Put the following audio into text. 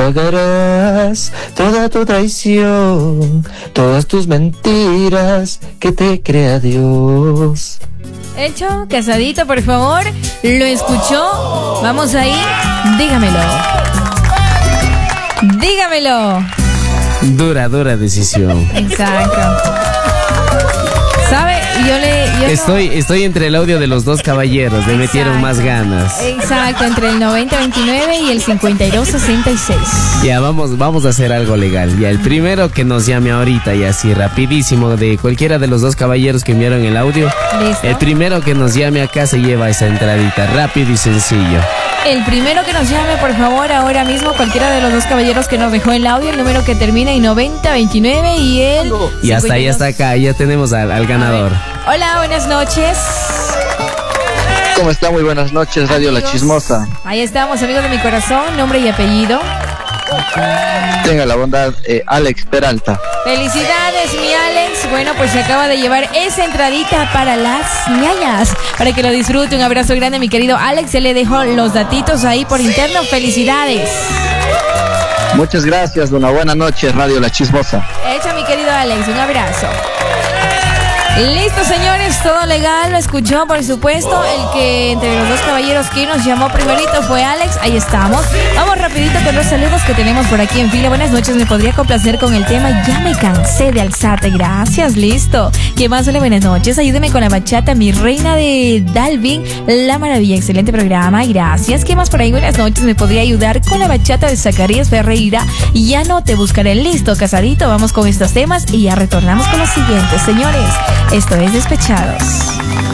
pagarás toda tu traición, todas tus mentiras que te crea Dios. Hecho, Casadito, por favor, ¿lo escuchó? Vamos ahí, dígamelo. Dígamelo. Dura decisión. Exacto. ¿Sabe? Estoy entre el audio de los dos caballeros. Le metieron más ganas. Exacto, entre el 90-29 y el 52-66. Ya, vamos a hacer algo legal. Ya, el primero que nos llame ahorita y así rapidísimo de cualquiera de los dos caballeros que enviaron el audio. ¿Listo? El primero que nos llame acá se lleva esa entradita, rápido y sencillo. El primero que nos llame, por favor, ahora mismo, cualquiera de los dos caballeros que nos dejó el audio, el número que termina en 90-29 y el... Ya está acá, ya tenemos al ganador. Hola, buenas noches. ¿Cómo está? Muy buenas noches, Radio La Chismosa. Ahí estamos, amigos de mi corazón, nombre y apellido. Tenga la bondad, Alex Peralta. Felicidades, mi Alex. Bueno, pues se acaba de llevar esa entradita para las ñañas, para que lo disfrute. Un abrazo grande, mi querido Alex. Se le dejó los datitos ahí por interno. Felicidades. Muchas gracias, una buena noche, Radio La Chismosa. Hecho, mi querido Alex, un abrazo. Listo, señores, todo legal, lo escuchó, por supuesto. El que entre los dos caballeros que nos llamó primerito fue Alex. Ahí estamos. Vamos rapidito con los saludos que tenemos por aquí en fila. Buenas noches, me podría complacer con el tema Ya me cansé de alzarte. Gracias, listo. ¿Qué más? Hola, buenas noches. Ayúdeme con la bachata, mi reina de Dalvin, La Maravilla. Excelente programa, gracias. ¿Qué más por ahí? Buenas noches, me podría ayudar con la bachata de Zacarías Ferreira. Ya no te buscaré. Listo, Casadito, vamos con estos temas y ya retornamos con los siguientes, señores. Esto es Despechados.